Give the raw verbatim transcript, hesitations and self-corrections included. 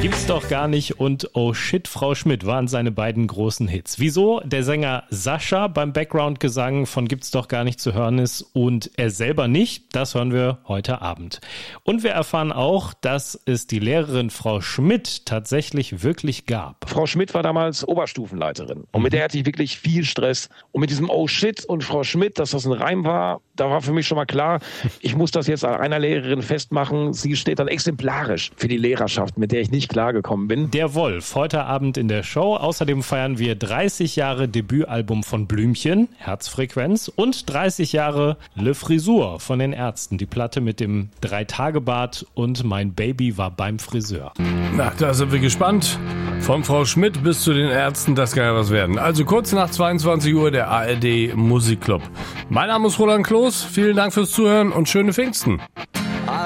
Gibt's doch gar nicht und Oh Shit, Frau Schmidt waren seine beiden großen Hits. Wieso der Sänger Sascha beim Background-Gesang von Gibt's doch gar nicht zu hören ist und er selber nicht, das hören wir heute Abend. Und wir erfahren auch, dass es die Lehrerin Frau Schmidt tatsächlich wirklich gab. Frau Schmidt war damals Oberstufenleiterin und mit der hatte ich wirklich viel Stress. Und mit diesem Oh Shit und Frau Schmidt, dass das ein Reim war, da war für mich schon mal klar, ich muss das jetzt an einer Lehrerin festmachen. Sie steht dann exemplarisch für die Lehrerschaft, mit der ich nicht klargekommen bin. Der Wolf, heute Abend in der Show. Außerdem feiern wir dreißig Jahre Debütalbum von Blümchen, Herzfrequenz, und dreißig Jahre Le Frisur von den Ärzten. Die Platte mit dem Drei-Tage-Bart und Mein Baby war beim Friseur. Na, da sind wir gespannt. Von Frau Schmidt bis zu den Ärzten, das kann ja was werden. Also kurz nach zweiundzwanzig Uhr der A R D Musikclub. Mein Name ist Roland Kloß. Vielen Dank fürs Zuhören und schöne Pfingsten.